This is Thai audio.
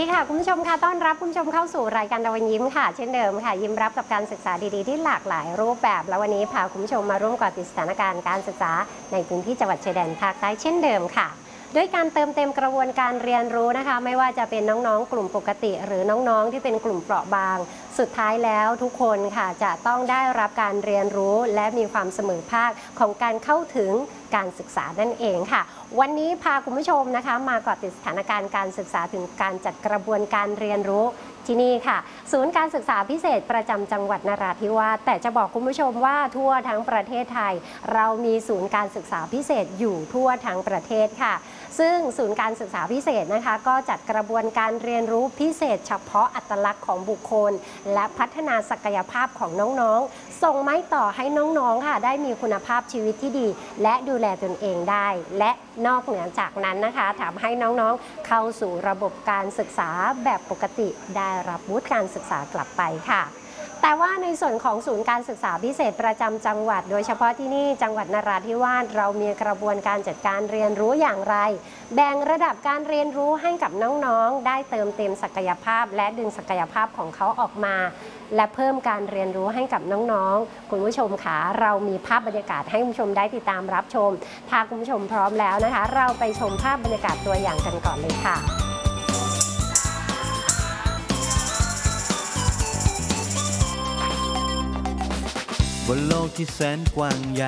ดีค่ะคุณผู้ชมค่ะต้อนรับคุณผู้ชมเข้าสู่รายการดาวยิ้มค่ะเช่นเดิมค่ะยิ้มรับกับการศึกษาดีๆที่หลากหลายรูปแบบแล้ววันนี้พาคุณผู้ชมมาร่วมกับติดสถานการณ์การศึกษาในพื้นที่จังหวัดชายแดนภาคใต้เช่นเดิมค่ะด้วยการเติมเต็มกระบวนการเรียนรู้นะคะไม่ว่าจะเป็นน้องๆกลุ่มปกติหรือน้องๆที่เป็นกลุ่มเปราะบางสุดท้ายแล้วทุกคนค่ะจะต้องได้รับการเรียนรู้และมีความเสมอภาคของการเข้าถึงการศึกษานั่นเองค่ะวันนี้พาคุณผู้ชมนะคะมาเกาะติดสถานการณ์การศึกษาถึงการจัดกระบวนการเรียนรู้ที่นี่ค่ะศูนย์การศึกษาพิเศษประจำจังหวัดนราธิวาสแต่จะบอกคุณผู้ชมว่าทั่วทั้งประเทศไทยเรามีศูนย์การศึกษาพิเศษอยู่ทั่วทั้งประเทศค่ะซึ่งศูนย์การศึกษาพิเศษนะคะก็จัดกระบวนการเรียนรู้พิเศษเฉพาะอัตลักษณ์ของบุคคลและพัฒนาศักยภาพของน้องๆส่งไม้ต่อให้น้องๆค่ะได้มีคุณภาพชีวิตที่ดีและดูแลตนเองได้และนอกเหนือจากนั้นนะคะทำให้น้องๆเข้าสู่ระบบการศึกษาแบบปกติได้รับวุฒิการศึกษากลับไปค่ะแต่ว่าในส่วนของศูนย์การศึกษาพิเศษประจำจังหวัดโดยเฉพาะที่นี่จังหวัดนราธิวาสเรามีกระบวนการจัดการเรียนรู้อย่างไรแบ่งระดับการเรียนรู้ให้กับน้องๆได้เติมเต็มศักยภาพและดึงศักยภาพของเขาออกมาและเพิ่มการเรียนรู้ให้กับน้องๆคุณผู้ชมค่ะเรามีภาพบรรยากาศให้คุณผู้ชมได้ติดตามรับชมถ้าคุณผู้ชมพร้อมแล้วนะคะเราไปชมภาพบรรยากาศตัวอย่างกันก่อนเลยค่ะบนโลกที่แสนกว้างใหญ่